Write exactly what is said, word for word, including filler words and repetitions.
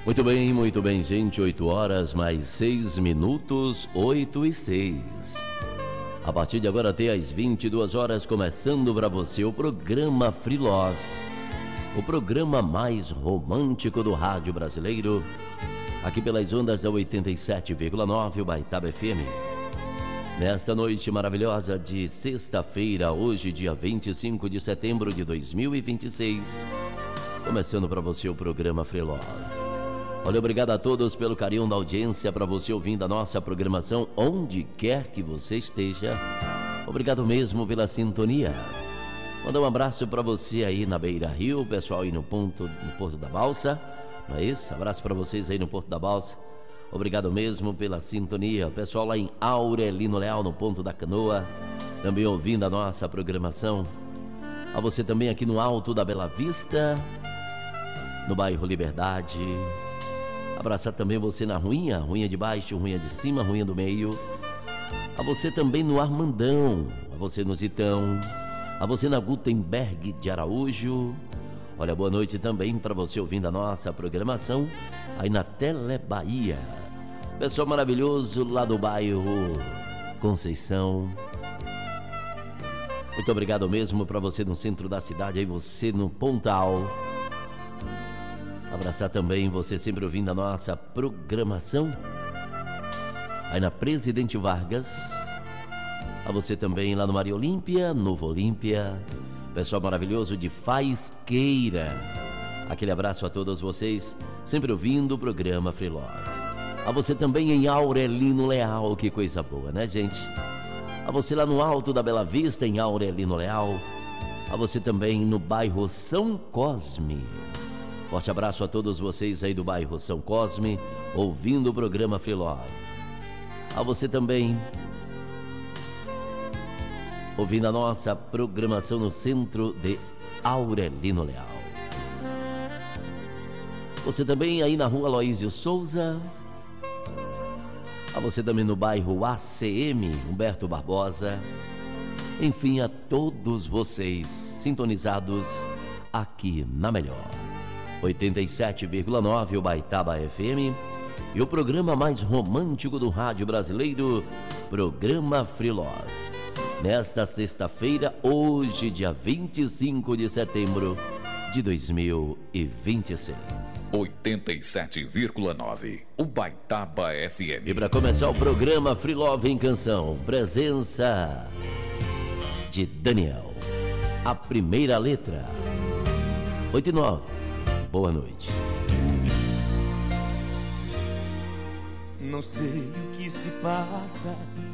Muito bem, muito bem, gente. oito horas mais seis minutos, oito e seis. A partir de agora até às vinte e duas horas, começando para você o programa Free Love, o programa mais romântico do rádio brasileiro, aqui pelas ondas da oitenta e sete vírgula nove, o Baitaba F M. Nesta noite maravilhosa de sexta-feira, hoje dia vinte e cinco de setembro de dois mil e vinte e seis, começando para você o programa Free Love. Olha, obrigado a todos pelo carinho da audiência, para você ouvindo a nossa programação onde quer que você esteja. Obrigado mesmo pela sintonia. Mandar um abraço para você aí na Beira Rio, pessoal aí no, ponto, no Porto da Balsa, não é isso? Abraço para vocês aí no Porto da Balsa. Obrigado mesmo pela sintonia. Pessoal lá em Aurelino Leal, no Ponto da Canoa, também ouvindo a nossa programação. A você também aqui no Alto da Bela Vista, no bairro Liberdade. Abraçar também você na Ruinha, Ruinha de Baixo, Ruinha de Cima, Ruinha do Meio. A você também no Armandão, a você no Zitão, a você na Gutenberg de Araújo. Olha, boa noite também para você ouvindo a nossa programação aí na Tele Bahia. Pessoal maravilhoso lá do bairro Conceição. Muito obrigado mesmo para você no centro da cidade, aí você no Pontal. Abraçar também você sempre ouvindo a nossa programação aí na Presidente Vargas. A você também lá no Maria Olímpia, Novo Olímpia. Pessoal maravilhoso de Faisqueira. Aquele abraço a todos vocês, sempre ouvindo o programa Free Love. A você também em Aurelino Leal, que coisa boa, né, gente? A você lá no Alto da Bela Vista, em Aurelino Leal. A você também no bairro São Cosme. Forte abraço a todos vocês aí do bairro São Cosme, ouvindo o programa Free Love. A você também, ouvindo a nossa programação no centro de Aurelino Leal. Você também aí na rua Aloísio Souza. A você também no bairro A C M, Humberto Barbosa. Enfim, a todos vocês sintonizados aqui na melhor oitenta e sete vírgula nove, o Baitaba F M, e o programa mais romântico do rádio brasileiro, programa Free Love. Nesta sexta-feira, hoje, dia vinte e cinco de setembro de dois mil e vinte e seis. oitenta e sete vírgula nove, o Baitaba F M. E para começar o programa Free Love em canção, presença de Daniel. A primeira letra, oito e nove. Boa noite. Não sei o que se passa